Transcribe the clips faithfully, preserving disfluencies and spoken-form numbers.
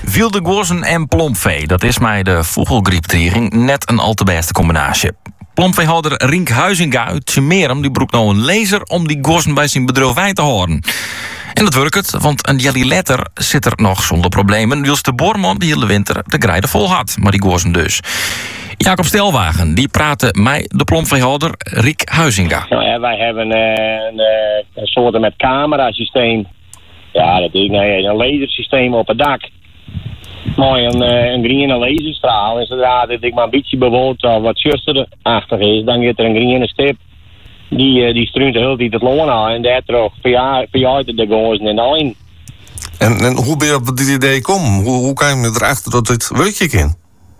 wilde gozen en plompvee. Dat is mij de vogelgrieptering net een al te beste combinatie. Plompveehouder Rink Huizinga uit Sumerum die broekt nou een laser om die gozen bij zijn bedrijf bij te houden. En dat werkt het, want een jelly letter zit er nog zonder problemen. Wils de boorman die hele winter de grijde vol had, maar die gozen dus. Jacob Stelwagen, die praatte mij de plompveehouder Riek Huizinga. Nou ja, wij hebben uh, een, uh, een soort met camerasysteem. Ja, dat is nee, een lasersysteem op het dak. Mooi, een, uh, een groene laserstraal. En zodra dat ik maar een beetje bewoond of wat zusterachtig is, dan gaat er een groene stip. Die, uh, die struint de hele tijd het loon aan. En daar terug verjaart de gozen en een. En, en hoe ben je op dit idee gekomen? Hoe, hoe kan je erachter dat dit werkje in?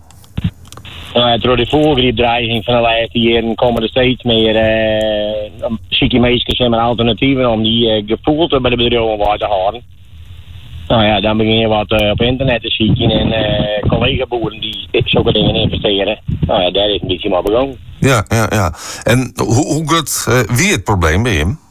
Nou, door de vogelgriepdreiging van de laatste jaren komen er steeds meer uh, zieke meisjes en alternatieven om die uh, gevoel bij de bedrijven te houden. Nou ja, dan begin je wat uh, op internet te zien en uh, collega-boeren die zulke dingen investeren. Nou ja, daar is een beetje maar begonnen. Ja, ja, ja. En hoe, hoe goed, uh, wie het probleem bij hem?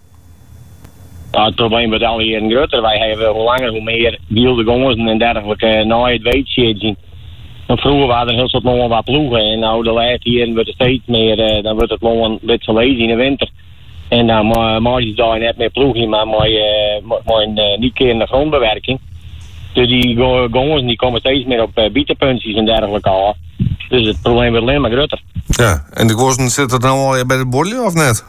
Nou, het probleem wordt al hier groter. Wij hebben hoe langer hoe meer wilde gonzen en dergelijke uh, nou het weet zien. Vroeger waren er heel soort longen wat ploegen en nou de laatste jaren wordt er steeds meer, uh, dan wordt het longen een beetje lezen in de winter. En dan uh, maak je daar net meer ploegen, maar mooi, uh, uh, niet keer in de grondbewerking. Dus die gongens die komen steeds meer op uh, bietenpuntjes en dergelijke al. Dus het probleem wordt alleen maar groter. Ja, en de gozen zitten dan al bij de borrel of net?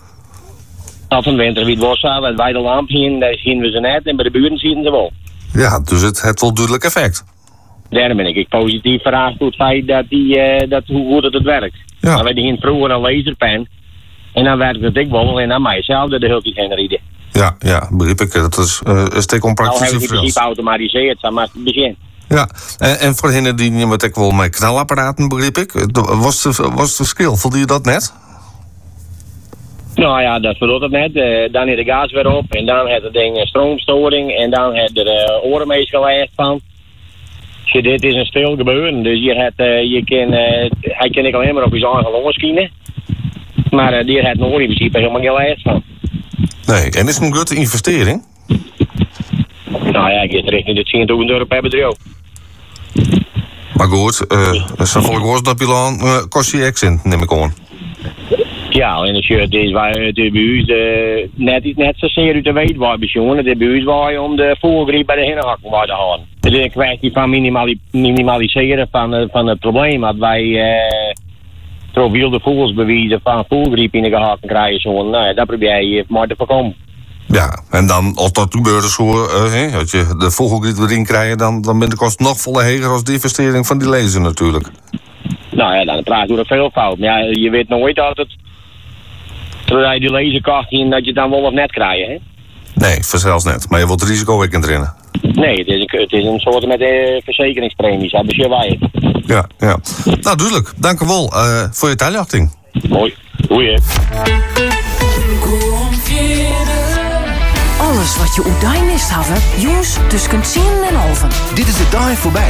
Als een winter wie het was, dat wij de lamp zien, daar zien we ze net en bij de buren zien ze wel. Ja, dus het heeft wel duidelijk effect. Daarom ben ik positief verrast door het feit dat die, uh, dat, hoe goed het, het werkt. Ja. Maar wij hadden vroeger een laserpen en dan werkt het ik wel en dan mijzelf de hele tijd heen rijden. Ja, ja, begrijp ik. Dat is uh, een stuk onpraktisch. Nou hebben we in principe geautomatiseerd, maar het begin. Ja, en, en voor hen die je met ik wel met knalapparaten, begreep ik. Was het was de skill, voelde je dat net? Nou ja, dat verdoet het net. Uh, dan is de gas weer op en dan heeft het ding een stroomstoring en dan heeft er uh, orenmeestal last van. Dus dit is een stil gebeuren, dus je, hebt, uh, je kan, uh, hij kan ik alleen maar op je eigen longen schienen. Maar uh, die heeft nog in principe helemaal geen last van. Nee, en is het een grote investering? Nou ja, ik ga richting de tienduizend euro per bedrijf. Maar goed, uh, zo'n volgens dat bilan uh, kost je accent, neem ik aan. Ja, en als je het is waar het bij ons uh, net, net zozeer uit de weetwaarbezoen. Het is bij ons waar om de vogelgriep bij de hinnenhakken te houden. Het is een kwestie van minimali minimaliseren van, uh, van het probleem. Dat wij uh, door wilde vogels bewijzen van vogelgriep in de gehakken krijgen. Zo. Nou ja, dat probeer je maar te voorkomen. Ja, en dan als dat gebeurt zo, uh, he, als je de vogelgriep erin krijgt, dan, dan ben de kost nog volle heger als de investering van die laser natuurlijk. Nou ja, dan praat je er veel fout. Maar ja, je weet nooit dat het, zodra je die laser krijgt, dat je dan wel of net krijgt, hè? Nee, vanzelfs net. Maar je wilt het risico ook in erin. Nee, het is een, het is een soort met uh, verzekeringspremies. Dat is je wij. Ja, ja. Nou, duidelijk. Dank u wel uh, voor je tijdachting. Mooi. Goeie. Alles wat je uit mist hebben, jongens, tussen tien en halven. Dit is de dag voorbij.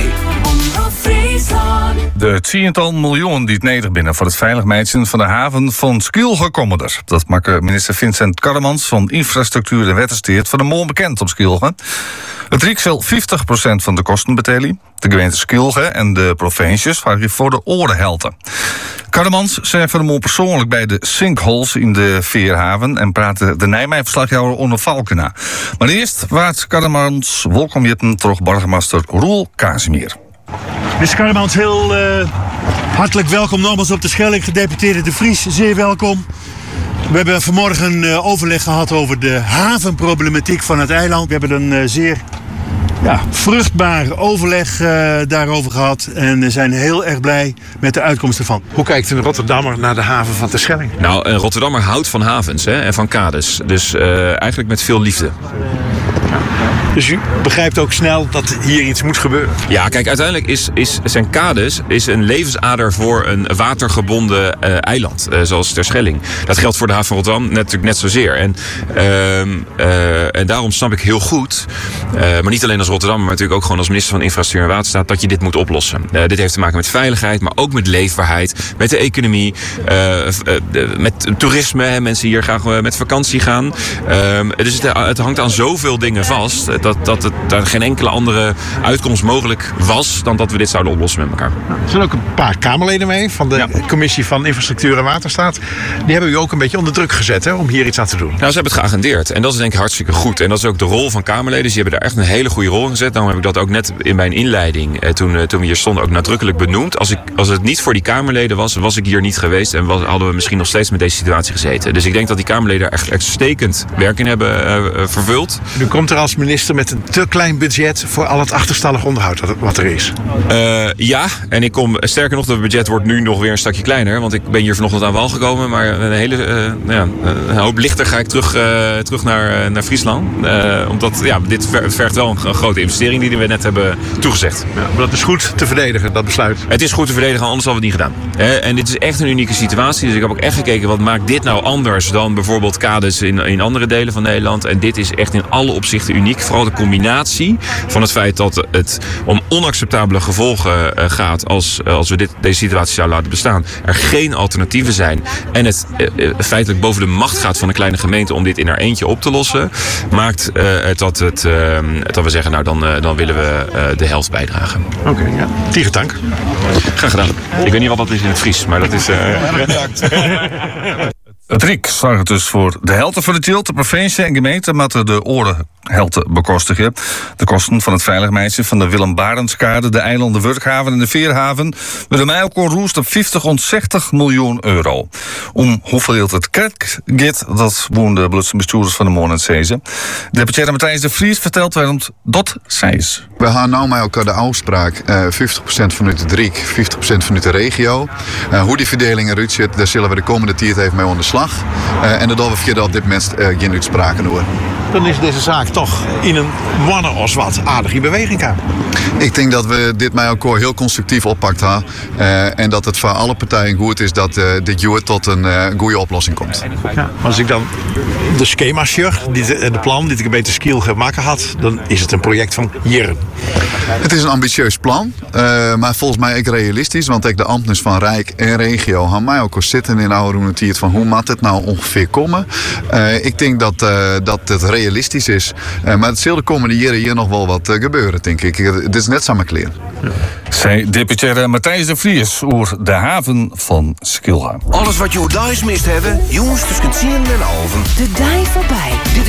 De tiental miljoen die het neder binnen voor het veilig meidsen van de haven van Skilge komen er. Dat maakt minister Vincent Karremans van Infrastructuur en Wettersteert van de Mol bekend op Skilge. Het Rijk zal vijftig procent van de kosten betalen. De gemeente Skilge en de provincies waren voor de oren helten. Karremans zei voor de Mol persoonlijk bij de sinkholes in de Veerhaven en praatte de Nijmegen-verslaghouder Onno Valkena. Maar eerst waart Karremans welkom jitten terug burgemeester Roel Casimir. Mister Karremans, heel uh, hartelijk welkom nogmaals op de Schelling. Gedeputeerde De Vries, zeer welkom. We hebben vanmorgen uh, overleg gehad over de havenproblematiek van het eiland. We hebben een uh, zeer ja, vruchtbaar overleg uh, daarover gehad en zijn heel erg blij met de uitkomst ervan. Hoe kijkt een Rotterdammer naar de haven van Terschelling? Nou, een Rotterdammer houdt van havens hè, en van kades. Dus uh, eigenlijk met veel liefde. Dus u begrijpt ook snel dat hier iets moet gebeuren? Ja, kijk, uiteindelijk is, is zijn kades is een levensader voor een watergebonden uh, eiland, uh, zoals Terschelling. Dat geldt voor de haven van Rotterdam natuurlijk net zozeer. En, uh, uh, en daarom snap ik heel goed, uh, maar niet alleen als Rotterdam, maar natuurlijk ook gewoon als minister van Infrastructuur en Waterstaat, dat je dit moet oplossen. Uh, dit heeft te maken met veiligheid, maar ook met leefbaarheid, met de economie, uh, uh, met toerisme. Hè, mensen hier graag uh, met vakantie gaan. Uh, dus het, het hangt aan zoveel dingen vast dat, dat het, daar geen enkele andere uitkomst mogelijk was dan dat we dit zouden oplossen met elkaar. Er zijn ook een paar Kamerleden mee van de Ja. Commissie van Infrastructuur en Waterstaat. Die hebben u ook een beetje onder druk gezet, hè, om hier iets aan te doen. Nou, ze hebben het geagendeerd. En dat is denk ik hartstikke goed. En dat is ook de rol van Kamerleden. Ze hebben daar echt een hele goede rol in gezet. Daarom heb ik dat ook net in mijn inleiding, eh, toen, eh, toen we hier stonden, ook nadrukkelijk benoemd. Als, ik, als het niet voor die Kamerleden was, was ik hier niet geweest. En was, hadden we misschien nog steeds met deze situatie gezeten. Dus ik denk dat die Kamerleden er echt uitstekend werk in hebben uh, uh, vervuld. U komt er als minister met een te klein budget voor al het achterstallig onderhoud wat- wat er is. Uh, ja, en ik kom, sterker nog, het budget wordt nu nog weer een stukje kleiner. Want ik ben hier vanochtend aan wal gekomen. Maar een hele uh, nou ja, een hoop lichter ga ik terug, uh, terug naar, uh, naar Friesland. Uh, omdat ja, dit ver- vergt wel een, een grote investering die we net hebben toegezegd. Ja, maar dat is goed te verdedigen, dat besluit. Het is goed te verdedigen, anders hadden we het niet gedaan. Eh, en dit is echt een unieke situatie. Dus ik heb ook echt gekeken, wat maakt dit nou anders dan bijvoorbeeld kades in, in andere delen van Nederland. En dit is echt in alle opzichten uniek. Vooral de combinatie van het feit dat het om onacceptabele gevolgen eh, gaat als, als we dit, deze situatie zouden laten bestaan. Er geen alternatieven zijn. En het eh, feitelijk boven de macht gaat van een kleine gemeente om dit in haar eentje op te lossen. Maakt eh, het dat, het, eh, dat we zeggen, nou dan, uh, dan willen we uh, de helft bijdragen. Oké, okay, ja. Tiegertank. Graag gedaan. Ik weet niet wat dat is in het Fries, maar dat is... Uh, Het R I C zorgt dus voor de helft van de tilt. De provincie en gemeente moeten de oren helft bekostigen. De kosten van het veiligheidsmeisje van de Willem Barendskade, de eilanden Wurkhaven en de Veerhaven worden mij ook al roest op vijftig tot zestig miljoen euro. Om hoeveel het kerk gaat, dat wonen de Blutse bestuurders van de Moon Zezen. Deputaire Matthijs de Vries vertelt waarom dat zij is. We gaan nu met elkaar de afspraak uh, vijftig procent vanuit het R I C, vijftig procent vanuit de regio. Uh, hoe die verdeling eruit ziet, daar zullen we de komende tijd even mee aan de slag. Uh, en dat doen we via op dit moment uh, geen uitspraken over. Dan is deze zaak toch in een wanne als wat aardig in beweging gaan. Ik denk dat we dit met elkaar heel constructief oppakt hebben. Uh, en dat het voor alle partijen goed is dat uh, dit jaar tot een uh, goede oplossing komt. Ja, als ik dan de schema's zie, de, de plan die de gemeente Skiel gemaakt had, dan is het een project van jaren. Het is een ambitieus plan, uh, maar volgens mij ook realistisch. Want ik de ambtenaren van Rijk en regio gaan mij ook al zitten in oude roenetiert van hoe moet het nou ongeveer komen. Uh, ik denk dat, uh, dat het realistisch is. Uh, maar het zal de komende jaren hier nog wel wat uh, gebeuren, denk ik. Het is net samen kleren. Ja. Zij deputaire Matthijs de Vries over de haven van Skilha. Alles wat je thuis mist hebben, jongens, tussen tien en halven. De dij voorbij.